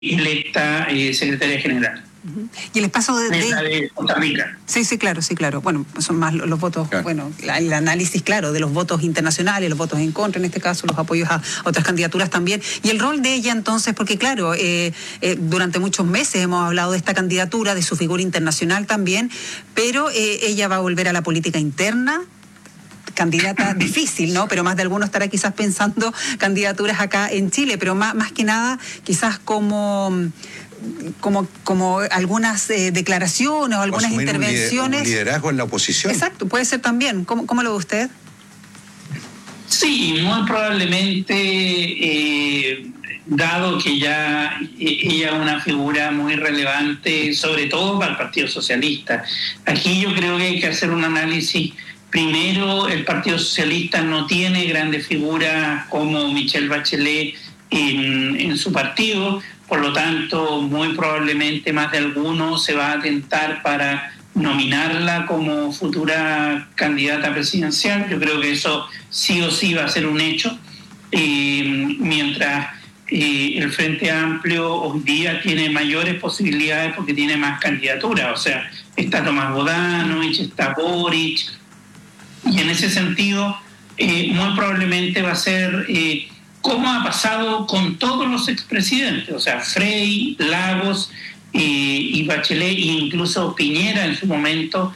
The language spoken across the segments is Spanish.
electa secretaria general. Y el espacio de Costa Rica. Sí, claro. Bueno, son más los votos, claro. Bueno, el análisis, claro, de los votos internacionales, los votos en contra, en este caso, los apoyos a otras candidaturas también. Y el rol de ella, entonces, porque claro, durante muchos meses hemos hablado de esta candidatura, de su figura internacional también, pero ella va a volver a la política interna. Candidata difícil, ¿no? Pero más de alguno estará quizás pensando candidaturas acá en Chile, pero más que nada, quizás como algunas declaraciones o algunas intervenciones. Un liderazgo en la oposición. Exacto, puede ser también. ¿Cómo lo ve usted? Sí, muy probablemente, dado que ya ella es una figura muy relevante, sobre todo para el Partido Socialista. Aquí yo creo que hay que hacer un análisis. Primero, el Partido Socialista no tiene grandes figuras como Michelle Bachelet en su partido, por lo tanto, muy probablemente más de alguno se va a atentar para nominarla como futura candidata presidencial. Yo creo que eso sí o sí va a ser un hecho, mientras el Frente Amplio hoy día tiene mayores posibilidades porque tiene más candidaturas. O sea, está Tomás Bodanovich, está Boric, y en ese sentido muy probablemente va a ser como ha pasado con todos los expresidentes, o sea, Frei, Lagos y Bachelet, e incluso Piñera en su momento,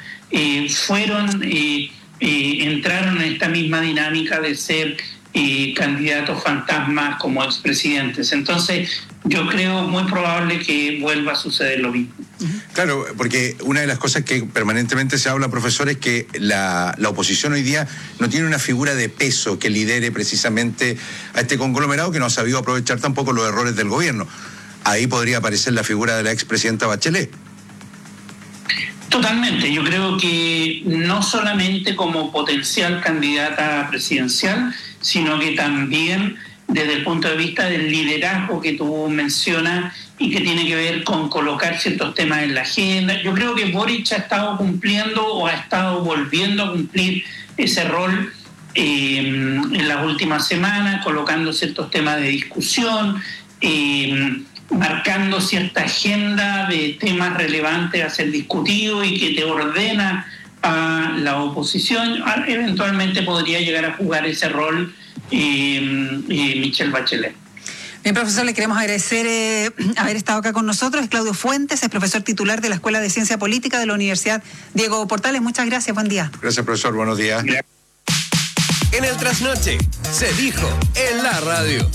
entraron en esta misma dinámica de ser candidatos fantasmas como expresidentes. Entonces, yo creo muy probable que vuelva a suceder lo mismo. Claro, porque una de las cosas que permanentemente se habla, profesor, es que la oposición hoy día no tiene una figura de peso que lidere precisamente a este conglomerado que no ha sabido aprovechar tampoco los errores del gobierno. Ahí podría aparecer la figura de la expresidenta Bachelet. Totalmente, yo creo que no solamente como potencial candidata presidencial, sino que también desde el punto de vista del liderazgo que tú mencionas y que tiene que ver con colocar ciertos temas en la agenda. Yo creo que Boric ha estado cumpliendo o ha estado volviendo a cumplir ese rol en las últimas semanas, colocando ciertos temas de discusión, marcando cierta agenda de temas relevantes a ser discutidos y que te ordena a la oposición. Eventualmente podría llegar a jugar ese rol Michelle Bachelet. Bien, profesor, le queremos agradecer haber estado acá con nosotros. Es Claudio Fuentes, es profesor titular de la Escuela de Ciencia Política de la Universidad Diego Portales. Muchas gracias, buen día. Gracias, profesor, buenos días. En el Trasnoche se dijo en la radio.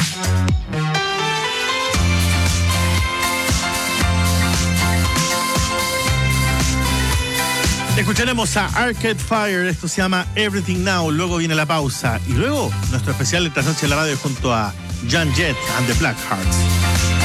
Escucharemos a Arcade Fire, esto se llama Everything Now, luego viene la pausa y luego nuestro especial de Trasnoche en la radio junto a Jan Jett and the Blackhearts.